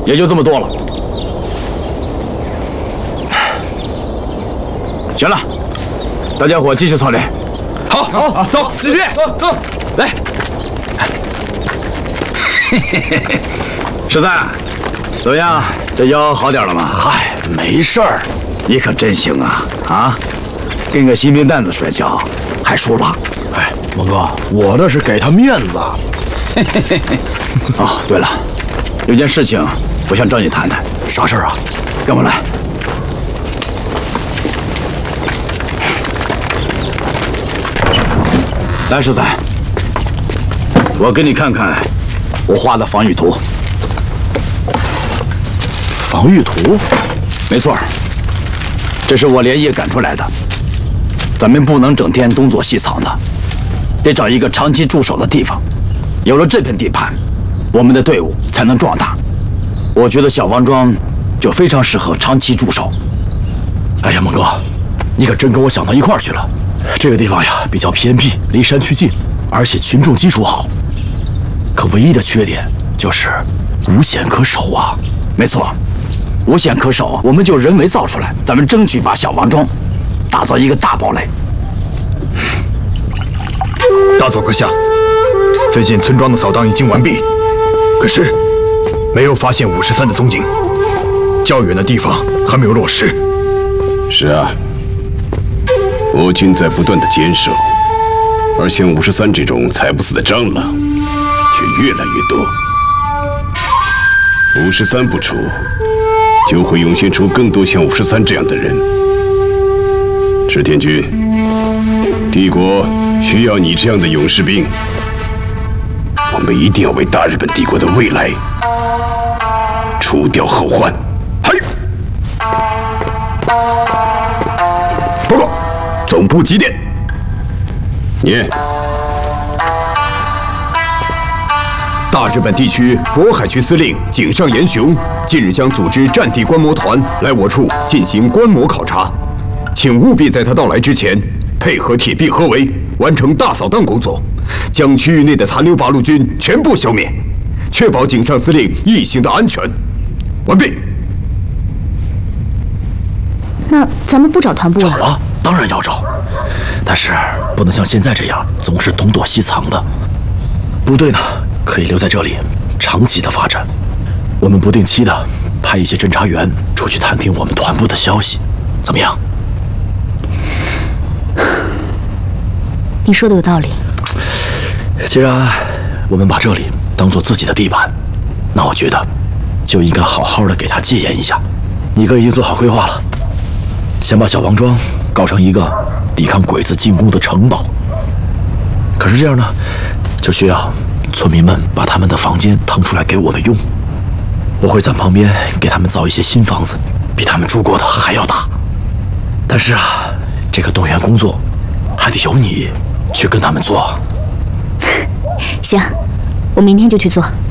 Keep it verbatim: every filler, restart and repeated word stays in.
也就这么多了。行了，大家伙继续操练。 好，好，走，继续，走走，来。 嘿嘿嘿嘿，十三，怎么样？这腰好点了吗？ 嗨，没事儿。 你可真行啊！啊，跟个新兵蛋子摔跤，还输了。 哎，蒙哥，我这是给他面子。 嘿嘿嘿嘿。哦，对了，有件事情我想找你谈谈。 啥事儿啊？ 跟我来。来，十三，我给你看看我画的防御图。 防御图？ 没错，这是我连夜赶出来的。咱们不能整天东躲西藏的，得找一个长期驻守的地方。有了这片地盘，我们的队伍才能壮大。我觉得小王庄就非常适合长期驻守。 哎呀，蒙哥，你可真跟我想到一块儿去了。这个地方呀，比较偏僻，离山区近，而且群众基础好。可唯一的缺点就是无险可守啊。 没错，无险可守，我们就人为造出来。咱们争取把小王庄打造一个大堡垒。 大佐阁下，最近村庄的扫荡已经完毕，可是没有发现五十三的踪影，较远的地方还没有落实。 是啊，我军在不断的坚守，而像五十三这种踩不死的蟑螂却越来越多。五十三不除，就会涌现出更多像五十三这样的人。石田君，帝国需要你这样的勇士兵。我们一定要为大日本帝国的未来除掉后患。 嘿，报告，总部几点？ 念。 大日本地区渤海区司令井上严雄近日将组织战地观摩团来我处进行观摩考察，请务必在他到来之前，配合铁壁合围，完成大扫荡工作，将区域内的残留八路军全部消灭，确保井上司令一行的安全。完毕。 那咱们不找团部了？ 找啊，当然要找，但是不能像现在这样总是东躲西藏的。部队呢，可以留在这里，长期的发展。我们不定期的派一些侦察员出去探听我们团部的消息，怎么样？ 你说的有道理。 既然我们把这里当做自己的地盘，那我觉得就应该好好的给他戒严一下。你哥已经做好规划了，想把小王庄搞成一个抵抗鬼子进攻的城堡。可是这样呢，就需要村民们把他们的房间腾出来给我们用。我会在旁边给他们造一些新房子，比他们住过的还要大。但是啊，这个动员工作还得由你去跟他们做。 行，我明天就去做。